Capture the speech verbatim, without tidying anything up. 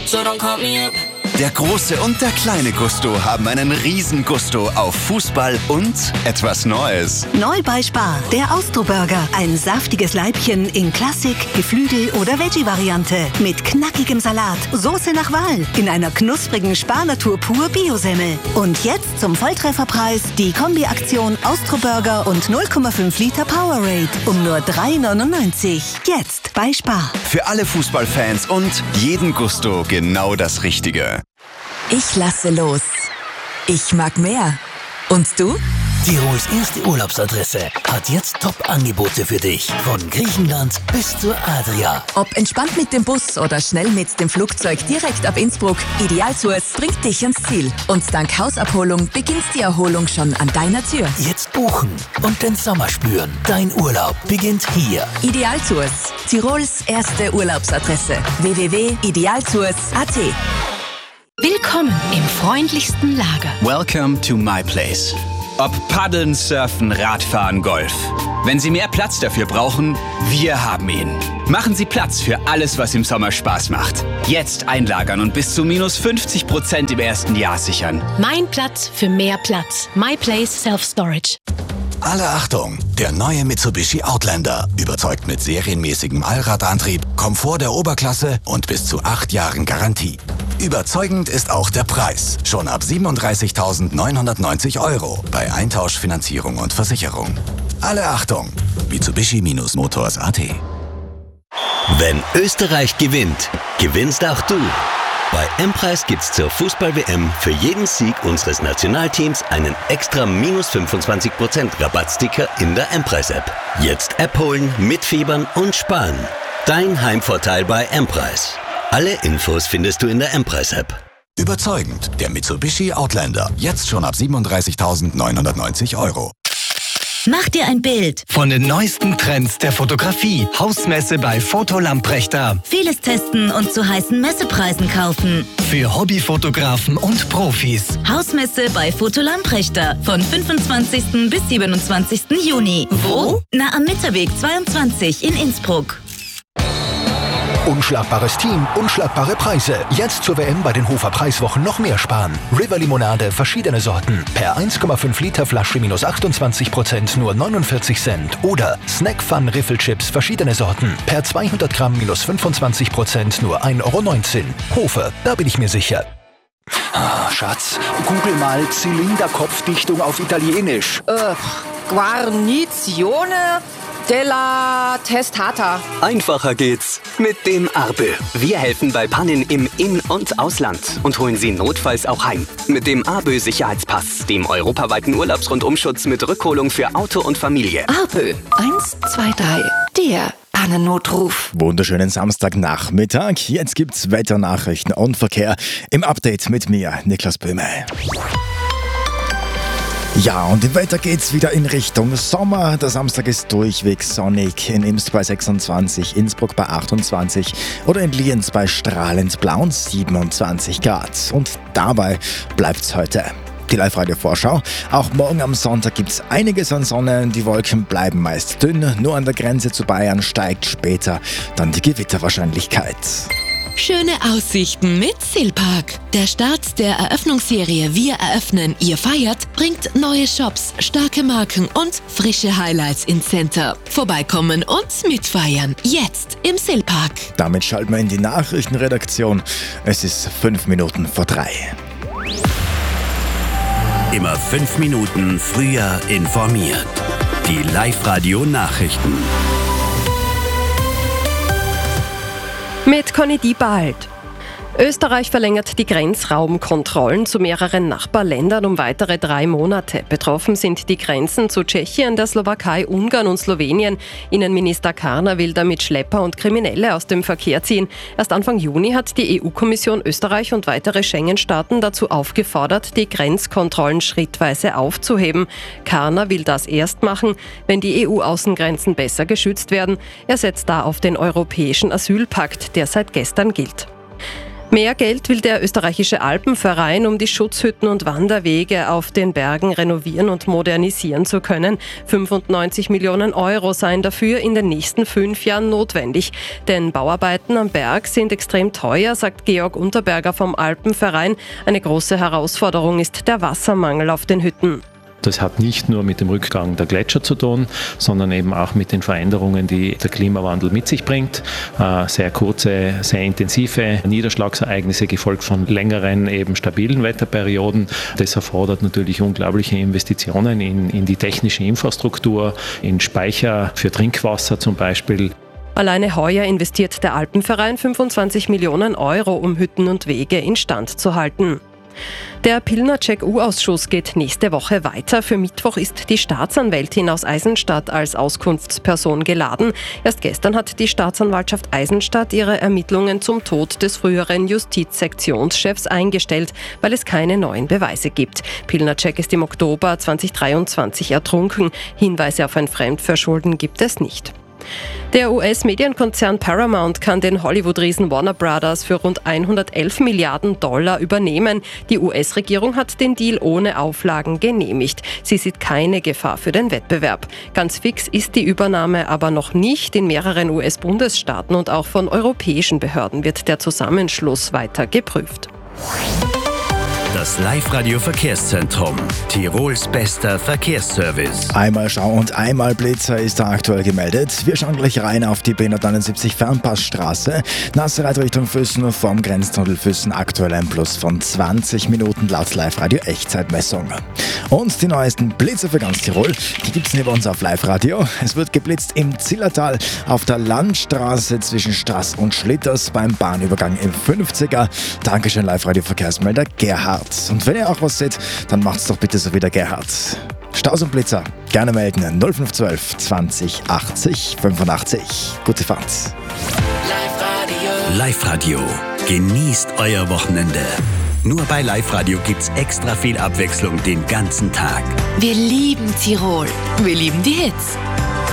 so don't call me up. Der große und der kleine Gusto haben einen riesen Gusto auf Fußball und etwas Neues. Neu bei Spar, der Austro-Burger. Ein saftiges Leibchen in Klassik, Geflügel- oder Veggie-Variante. Mit knackigem Salat, Soße nach Wahl. In einer knusprigen Spar-Natur pur Bio-Semmel. Und jetzt zum Volltrefferpreis die Kombi-Aktion Austro-Burger und null Komma fünf Liter Powerade. Um nur drei neunundneunzig. Jetzt bei Spar. Für alle Fußballfans und jeden Gusto genau das Richtige. Ich lasse los. Ich mag mehr. Und du? Tirols erste Urlaubsadresse hat jetzt Top-Angebote für dich. Von Griechenland bis zur Adria. Ob entspannt mit dem Bus oder schnell mit dem Flugzeug direkt ab Innsbruck, Idealtours bringt dich ans Ziel. Und dank Hausabholung beginnt die Erholung schon an deiner Tür. Jetzt buchen und den Sommer spüren. Dein Urlaub beginnt hier. Idealtours, Tirols erste Urlaubsadresse. w w w punkt idealtours punkt a t. Willkommen im freundlichsten Lager. Welcome to my place. Ob Paddeln, Surfen, Radfahren, Golf. Wenn Sie mehr Platz dafür brauchen, wir haben ihn. Machen Sie Platz für alles, was im Sommer Spaß macht. Jetzt einlagern und bis zu minus fünfzig Prozent im ersten Jahr sichern. Mein Platz für mehr Platz. My Place Self Storage. Alle Achtung! Der neue Mitsubishi Outlander überzeugt mit serienmäßigem Allradantrieb, Komfort der Oberklasse und bis zu acht Jahren Garantie. Überzeugend ist auch der Preis. Schon ab siebenunddreißigtausendneunhundertneunzig Euro bei Eintausch, Finanzierung und Versicherung. Alle Achtung! Mitsubishi-Motors punkt a t. Wenn Österreich gewinnt, gewinnst auch du. Bei M-Preis gibt's zur Fußball-W M für jeden Sieg unseres Nationalteams einen extra minus fünfundzwanzig Prozent Rabattsticker in der M-Preis-App. Jetzt App holen, mitfiebern und sparen. Dein Heimvorteil bei M-Preis. Alle Infos findest du in der M-Preis-App. Überzeugend, der Mitsubishi Outlander. Jetzt schon ab siebenunddreißigtausendneunhundertneunzig Euro. Mach dir ein Bild von den neuesten Trends der Fotografie. Hausmesse bei Foto Lamprechter. Vieles testen und zu heißen Messepreisen kaufen. Für Hobbyfotografen und Profis. Hausmesse bei Foto Lamprechter. Von fünfundzwanzigsten bis siebenundzwanzigsten Juni. Wo? Na, am Mitterweg zweiundzwanzig in Innsbruck. Unschlagbares Team, unschlagbare Preise. Jetzt zur W M bei den Hofer Preiswochen noch mehr sparen. River Limonade, verschiedene Sorten. Per eins Komma fünf Liter Flasche minus achtundzwanzig Prozent nur neunundvierzig Cent. Oder Snack Fun Riffelchips, verschiedene Sorten. Per zweihundert Gramm minus fünfundzwanzig Prozent nur ein Euro neunzehn. Hofer, da bin ich mir sicher. Ah, Schatz, google mal Zylinderkopfdichtung auf Italienisch. Äh, Guarnizione della Testata. Einfacher geht's mit dem Arbe. Wir helfen bei Pannen im In- und Ausland und holen Sie notfalls auch heim. Mit dem Arbe Sicherheitspass, dem europaweiten Urlaubsrundumschutz mit Rückholung für Auto und Familie. Arbe, eins, zwei, drei, der Pannennotruf. Wunderschönen Samstagnachmittag. Jetzt gibt's Wetternachrichten und Verkehr im Update mit mir, Niklas Böhme. Ja, und im Wetter geht's wieder in Richtung Sommer. Der Samstag ist durchweg sonnig. In Imst bei sechsundzwanzig, Innsbruck bei achtundzwanzig oder in Lienz bei strahlend blauen siebenundzwanzig Grad. Und dabei bleibt's heute. Die Live-Radio-Vorschau. Auch morgen am Sonntag gibt's einiges an Sonne. Die Wolken bleiben meist dünn. Nur an der Grenze zu Bayern steigt später dann die Gewitterwahrscheinlichkeit. Schöne Aussichten mit Silpark. Der Start der Eröffnungsserie Wir eröffnen, ihr feiert bringt neue Shops, starke Marken und frische Highlights ins Center. Vorbeikommen und mitfeiern. Jetzt im Silpark. Damit schalten wir in die Nachrichtenredaktion. Es ist fünf Minuten vor drei. Immer fünf Minuten früher informiert. Die Live-Radio-Nachrichten. Mit Conny Diebald. Österreich verlängert die Grenzraumkontrollen zu mehreren Nachbarländern um weitere drei Monate. Betroffen sind die Grenzen zu Tschechien, der Slowakei, Ungarn und Slowenien. Innenminister Karner will damit Schlepper und Kriminelle aus dem Verkehr ziehen. Erst Anfang Juni hat die E U-Kommission Österreich und weitere Schengen-Staaten dazu aufgefordert, die Grenzkontrollen schrittweise aufzuheben. Karner will das erst machen, wenn die E U-Außengrenzen besser geschützt werden. Er setzt da auf den Europäischen Asylpakt, der seit gestern gilt. Mehr Geld will der österreichische Alpenverein, um die Schutzhütten und Wanderwege auf den Bergen renovieren und modernisieren zu können. fünfundneunzig Millionen Euro seien dafür in den nächsten fünf Jahren notwendig. Denn Bauarbeiten am Berg sind extrem teuer, sagt Georg Unterberger vom Alpenverein. Eine große Herausforderung ist der Wassermangel auf den Hütten. Das hat nicht nur mit dem Rückgang der Gletscher zu tun, sondern eben auch mit den Veränderungen, die der Klimawandel mit sich bringt. Sehr kurze, sehr intensive Niederschlagsereignisse, gefolgt von längeren, eben stabilen Wetterperioden. Das erfordert natürlich unglaubliche Investitionen in, in die technische Infrastruktur, in Speicher für Trinkwasser zum Beispiel. Alleine heuer investiert der Alpenverein fünfundzwanzig Millionen Euro, um Hütten und Wege instand zu halten. Der Pilnacek-U-Ausschuss geht nächste Woche weiter. Für Mittwoch ist die Staatsanwältin aus Eisenstadt als Auskunftsperson geladen. Erst gestern hat die Staatsanwaltschaft Eisenstadt ihre Ermittlungen zum Tod des früheren Justizsektionschefs eingestellt, weil es keine neuen Beweise gibt. Pilnacek ist im Oktober zweitausenddreiundzwanzig ertrunken. Hinweise auf ein Fremdverschulden gibt es nicht. Der U S-Medienkonzern Paramount kann den Hollywood-Riesen Warner Brothers für rund hundertelf Milliarden Dollar übernehmen. Die U S-Regierung hat den Deal ohne Auflagen genehmigt. Sie sieht keine Gefahr für den Wettbewerb. Ganz fix ist die Übernahme aber noch nicht. In mehreren U S-Bundesstaaten und auch von europäischen Behörden wird der Zusammenschluss weiter geprüft. Das Live-Radio-Verkehrszentrum. Tirols bester Verkehrsservice. Einmal Schau und einmal Blitzer ist da aktuell gemeldet. Wir schauen gleich rein auf die B neunundneunzig Fernpassstraße. Nassereit Richtung Füssen vorm Grenztunnel Füssen. Aktuell ein Plus von zwanzig Minuten laut Live-Radio-Echtzeitmessung. Und die neuesten Blitzer für ganz Tirol, die gibt es neben uns auf Live-Radio. Es wird geblitzt im Zillertal auf der Landstraße zwischen Straß und Schlitters beim Bahnübergang im fünfziger. Dankeschön, Live-Radio-Verkehrsmelder Gerhard. Und wenn ihr auch was seht, dann macht's doch bitte so wie der Gerhard. Staus und Blitzer, gerne melden. null fünf eins zwei zwanzig achtzig fünfundachtzig. Gute Fahrt. Live-Radio. Live-Radio. Genießt euer Wochenende. Nur bei Live-Radio gibt's extra viel Abwechslung den ganzen Tag. Wir lieben Tirol. Wir lieben die Hits.